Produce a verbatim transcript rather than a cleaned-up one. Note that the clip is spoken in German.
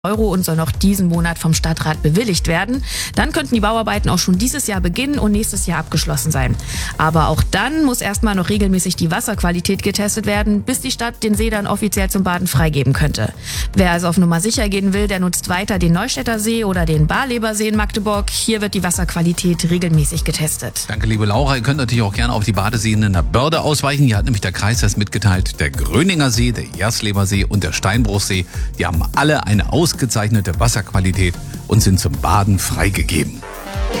Euro und soll noch diesen Monat vom Stadtrat bewilligt werden. Dann könnten die Bauarbeiten auch schon dieses Jahr beginnen und nächstes Jahr abgeschlossen sein. Aber auch dann muss erstmal noch regelmäßig die Wasserqualität getestet werden, bis die Stadt den See dann offiziell zum Baden freigeben könnte. Wer also auf Nummer sicher gehen will, der nutzt weiter den Neustädter See oder den Barlebersee in Magdeburg. Hier wird die Wasserqualität regelmäßig getestet. Danke, liebe Laura. Ihr könnt natürlich auch gerne auf die Badeseen in der Börde ausweichen. Hier hat nämlich der Kreis mitgeteilt, der Gröninger See, der Jerslebersee und der Steinbruchsee, die haben alle eine ausgezeichnete Wasserqualität und sind zum Baden freigegeben.